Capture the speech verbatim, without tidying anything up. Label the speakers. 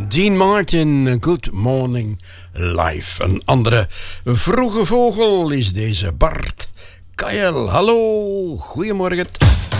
Speaker 1: Dean Martin, Good Morning Live. Een andere vroege vogel is deze Bart Kael. Hallo, goedemorgen.